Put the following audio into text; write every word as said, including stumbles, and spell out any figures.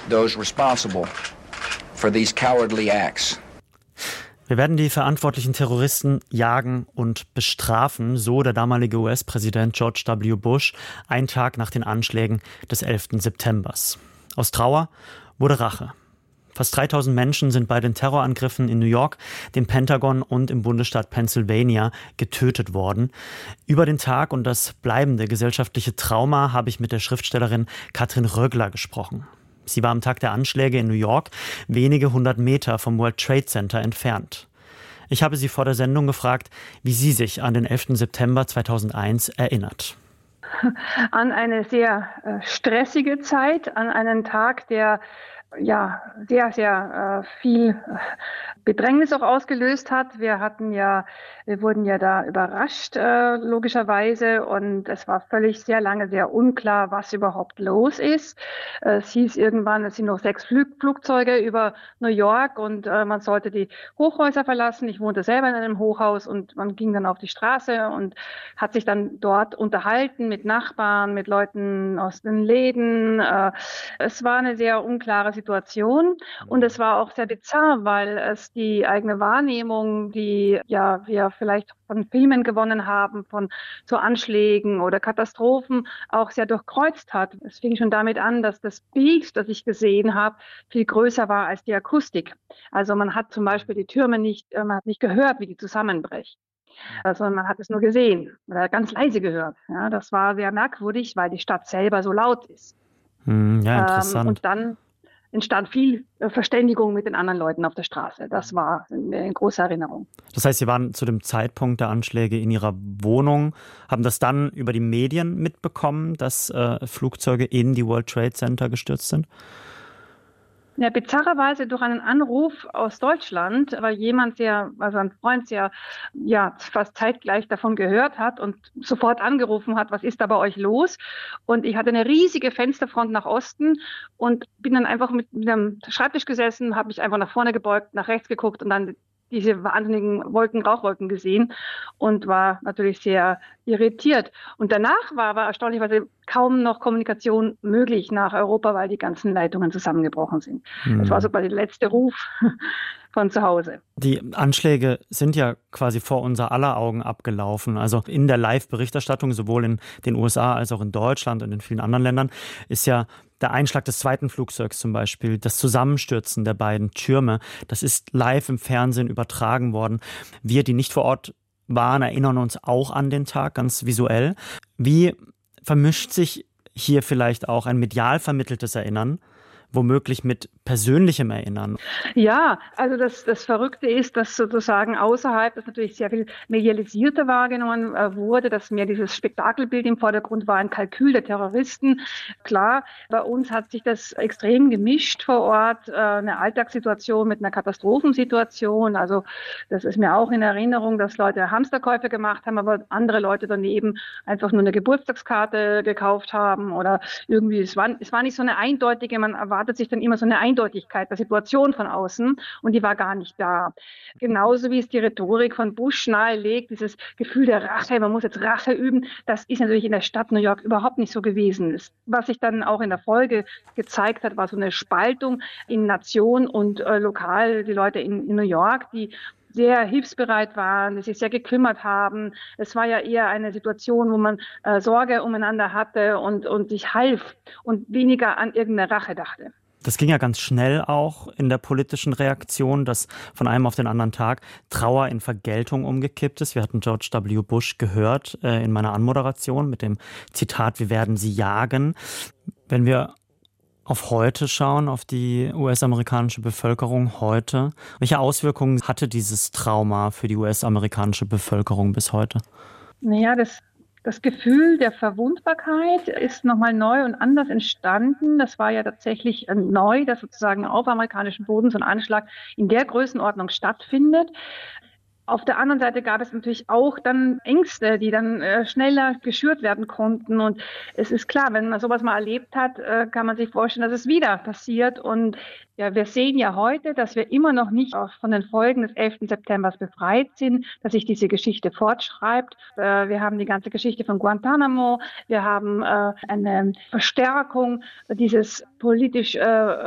those responsible for these cowardly acts. Wir werden die verantwortlichen Terroristen jagen und bestrafen, so der damalige U S-Präsident George W. Bush, einen Tag nach den Anschlägen des elften September. Aus Trauer wurde Rache. Fast dreitausend Menschen sind bei den Terrorangriffen in New York, dem Pentagon und im Bundesstaat Pennsylvania getötet worden. Über den Tag und das bleibende gesellschaftliche Trauma habe ich mit der Schriftstellerin Katrin Rögler gesprochen. Sie war am Tag der Anschläge in New York wenige hundert Meter vom World Trade Center entfernt. Ich habe sie vor der Sendung gefragt, wie sie sich an den elften September zweitausendeins erinnert. An eine sehr äh, stressige Zeit, an einen Tag, der ja sehr, sehr äh, viel Bedrängnis auch ausgelöst hat. Wir hatten ja, wir wurden ja da überrascht, äh, logischerweise, und es war völlig sehr lange sehr unklar, was überhaupt los ist. Es hieß irgendwann, es sind noch sechs Flug Flugzeuge über New York und äh, man sollte die Hochhäuser verlassen. Ich wohnte selber in einem Hochhaus und man ging dann auf die Straße und hat sich dann dort unterhalten mit Nachbarn, mit Leuten aus den Läden. Äh, es war eine sehr unklare Situation und es war auch sehr bizarr, weil es die eigene Wahrnehmung, die ja wir vielleicht von Filmen gewonnen haben, von so Anschlägen oder Katastrophen, auch sehr durchkreuzt hat. Es fing schon damit an, dass das Bild, das ich gesehen habe, viel größer war als die Akustik. Also man hat zum Beispiel die Türme nicht, man hat nicht gehört, wie die zusammenbrechen. Also man hat es nur gesehen oder ganz leise gehört. Ja, das war sehr merkwürdig, weil die Stadt selber so laut ist. Hm, ja, interessant. Ähm, und dann entstand viel Verständigung mit den anderen Leuten auf der Straße. Das war eine große Erinnerung. Das heißt, Sie waren zu dem Zeitpunkt der Anschläge in Ihrer Wohnung, haben das dann über die Medien mitbekommen, dass äh, Flugzeuge in die World Trade Center gestürzt sind? Ja, bizarrerweise durch einen Anruf aus Deutschland, weil jemand, der, also ein Freund, der ja fast zeitgleich davon gehört hat und sofort angerufen hat, was ist da bei euch los? Und ich hatte eine riesige Fensterfront nach Osten und bin dann einfach mit, mit einem Schreibtisch gesessen, habe mich einfach nach vorne gebeugt, nach rechts geguckt und dann diese wahnsinnigen Wolken, Rauchwolken gesehen und war natürlich sehr irritiert. Und danach war aber erstaunlicherweise kaum noch Kommunikation möglich nach Europa, weil die ganzen Leitungen zusammengebrochen sind. Hm. Das war so quasi der letzte Ruf von zu Hause. Die Anschläge sind ja quasi vor unser aller Augen abgelaufen. Also in der Live-Berichterstattung, sowohl in den U S A als auch in Deutschland und in vielen anderen Ländern, ist ja der Einschlag des zweiten Flugzeugs zum Beispiel, das Zusammenstürzen der beiden Türme, das ist live im Fernsehen übertragen worden. Wir, die nicht vor Ort waren, erinnern uns auch an den Tag, ganz visuell. Wie vermischt sich hier vielleicht auch ein medial vermitteltes Erinnern, womöglich mit persönlichem Erinnern? Ja, also das, das Verrückte ist, dass sozusagen außerhalb das natürlich sehr viel medialisierter wahrgenommen äh, wurde, dass mehr dieses Spektakelbild im Vordergrund war, ein Kalkül der Terroristen. Klar, bei uns hat sich das extrem gemischt vor Ort, äh, eine Alltagssituation mit einer Katastrophensituation. Also das ist mir auch in Erinnerung, dass Leute Hamsterkäufe gemacht haben, aber andere Leute daneben einfach nur eine Geburtstagskarte gekauft haben oder irgendwie, es war, es war nicht so eine eindeutige, man erwartet erwartet sich dann immer so eine Eindeutigkeit der Situation von außen und die war gar nicht da. Genauso wie es die Rhetorik von Bush nahelegt, dieses Gefühl der Rache, man muss jetzt Rache üben, das ist natürlich in der Stadt New York überhaupt nicht so gewesen. Was sich dann auch in der Folge gezeigt hat, war so eine Spaltung in Nation und äh, lokal, die Leute in, in New York, die sehr hilfsbereit waren, die sich sehr gekümmert haben. Es war ja eher eine Situation, wo man äh, Sorge umeinander hatte und, und sich half und weniger an irgendeine Rache dachte. Das ging ja ganz schnell auch in der politischen Reaktion, dass von einem auf den anderen Tag Trauer in Vergeltung umgekippt ist. Wir hatten George W. Bush gehört äh, in meiner Anmoderation mit dem Zitat, wir werden sie jagen. Wenn wir auf heute schauen, auf die U S-amerikanische Bevölkerung heute, welche Auswirkungen hatte dieses Trauma für die U S-amerikanische Bevölkerung bis heute? Naja, das, das Gefühl der Verwundbarkeit ist nochmal neu und anders entstanden. Das war ja tatsächlich neu, dass sozusagen auf amerikanischem Boden so ein Anschlag in der Größenordnung stattfindet. Auf der anderen Seite gab es natürlich auch dann Ängste, die dann äh, schneller geschürt werden konnten. Und es ist klar, wenn man sowas mal erlebt hat, äh, kann man sich vorstellen, dass es wieder passiert. Und ja, wir sehen ja heute, dass wir immer noch nicht auch von den Folgen des elften September befreit sind, dass sich diese Geschichte fortschreibt. Äh, wir haben die ganze Geschichte von Guantanamo. Wir haben äh, eine Verstärkung dieses politisch äh,